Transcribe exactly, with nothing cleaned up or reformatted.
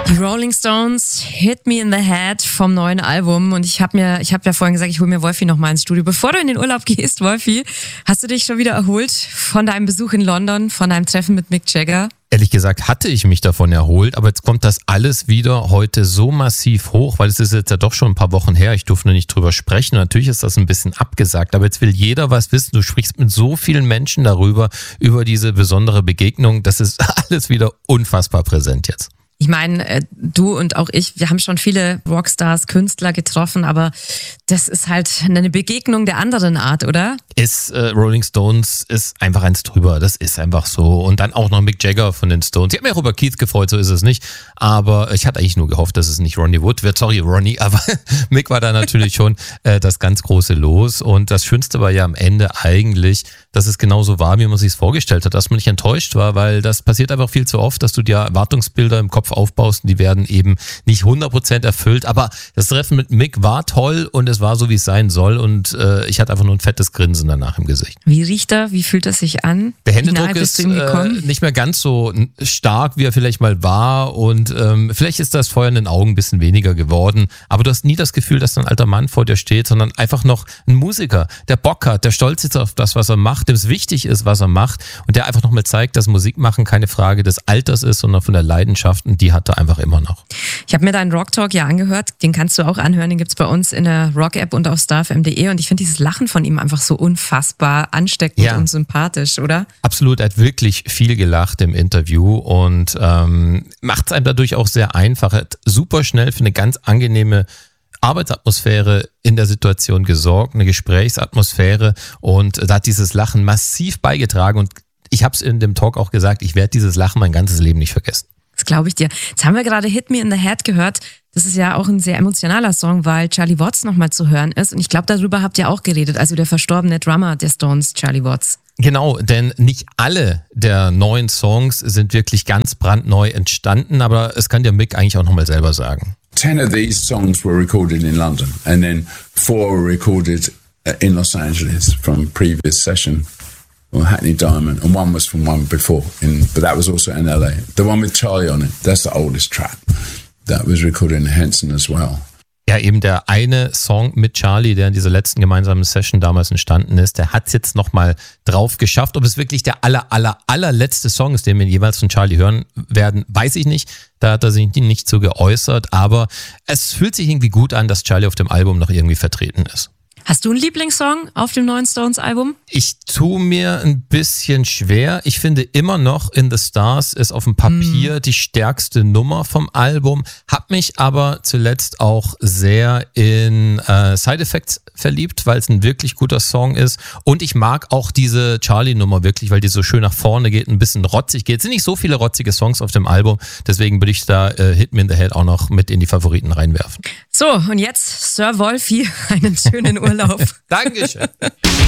Die Rolling Stones, Hit Me in the Head vom neuen Album. Und ich habe mir, ich habe ja vorhin gesagt, ich hole mir Wolfi noch mal ins Studio. Bevor du in den Urlaub gehst, Wolfi, hast du dich schon wieder erholt von deinem Besuch in London, von deinem Treffen mit Mick Jagger? Ehrlich gesagt hatte ich mich davon erholt, aber jetzt kommt das alles wieder heute so massiv hoch, weil es ist jetzt ja doch schon ein paar Wochen her, ich durfte nur nicht drüber sprechen. Natürlich ist das ein bisschen abgesagt, aber jetzt will jeder was wissen. Du sprichst mit so vielen Menschen darüber, über diese besondere Begegnung. Das ist alles wieder unfassbar präsent jetzt. Ich meine, du und auch ich, wir haben schon viele Rockstars, Künstler getroffen, aber das ist halt eine Begegnung der anderen Art, oder? Ist äh, Rolling Stones ist einfach eins drüber, das ist einfach so. Und dann auch noch Mick Jagger von den Stones. Ich habe mich auch über Keith gefreut, so ist es nicht. Aber ich hatte eigentlich nur gehofft, dass es nicht Ronnie Wood wird. Sorry, Ronnie, aber Mick war da natürlich schon äh, das ganz große Los. Und das Schönste war ja am Ende eigentlich, dass es genauso war, wie man sich es vorgestellt hat, dass man nicht enttäuscht war, weil das passiert einfach viel zu oft, dass du dir Erwartungsbilder im Kopf aufbaust und die werden eben nicht hundert Prozent erfüllt. Aber das Treffen mit Mick war toll und es war so, wie es sein soll. Und äh, ich hatte einfach nur ein fettes Grinsen danach im Gesicht. Wie riecht er? Wie fühlt er sich an? Der Händedruck ist äh, nicht mehr ganz so stark, wie er vielleicht mal war. Und ähm, vielleicht ist das Feuer in den Augen ein bisschen weniger geworden. Aber du hast nie das Gefühl, dass ein alter Mann vor dir steht, sondern einfach noch ein Musiker, der Bock hat, der stolz ist auf das, was er macht, dem es wichtig ist, was er macht. Und der einfach nochmal zeigt, dass Musik machen keine Frage des Alters ist, sondern von der Leidenschaft. Und die hat er einfach immer noch. Ich habe mir deinen Rock Talk ja angehört. Den kannst du auch anhören. Den gibt's bei uns in der Rock-App und auf star f m punkt d e. Und ich finde dieses Lachen von ihm einfach so unfassbar ansteckend ja. und sympathisch, oder? Absolut. Er hat wirklich viel gelacht im Interview und ähm, macht es einem dadurch auch sehr einfach. Er hat super schnell für eine ganz angenehme Arbeitsatmosphäre in der Situation gesorgt, eine Gesprächsatmosphäre, und da hat dieses Lachen massiv beigetragen. Und ich habe es in dem Talk auch gesagt, ich werde dieses Lachen mein ganzes Leben nicht vergessen. Das glaube ich dir. Jetzt haben wir gerade Hit Me in the Head gehört. Das ist ja auch ein sehr emotionaler Song, weil Charlie Watts nochmal zu hören ist. Und ich glaube, darüber habt ihr auch geredet, also der verstorbene Drummer der Stones, Charlie Watts. Genau, denn nicht alle der neuen Songs sind wirklich ganz brandneu entstanden, aber es kann der Mick eigentlich auch nochmal selber sagen. Ten of these songs were recorded in London and then four were recorded in Los Angeles from previous session. Or Hackney Diamond, and one was from one before, in, but that was also in L A. The one with Charlie on it, that's the oldest track. That was recorded in Henson as well. Ja, eben der eine Song mit Charlie, der in dieser letzten gemeinsamen Session damals entstanden ist, der hat es jetzt nochmal drauf geschafft. Ob es wirklich der aller, aller, allerletzte Song ist, den wir jeweils von Charlie hören werden, weiß ich nicht. Da hat er sich nicht so geäußert, aber es fühlt sich irgendwie gut an, dass Charlie auf dem Album noch irgendwie vertreten ist. Hast du einen Lieblingssong auf dem neuen Stones-Album? Ich tue mir ein bisschen schwer. Ich finde immer noch In the Stars ist auf dem Papier mm. die stärkste Nummer vom Album. Hab mich aber zuletzt auch sehr in äh, Side Effects verliebt, weil es ein wirklich guter Song ist. Und ich mag auch diese Charlie-Nummer wirklich, weil die so schön nach vorne geht, ein bisschen rotzig geht. Es sind nicht so viele rotzige Songs auf dem Album. Deswegen würde ich da äh, Hit Me in the Head auch noch mit in die Favoriten reinwerfen. So, und jetzt Sir Wolfi, einen schönen Urlaub. Dankeschön.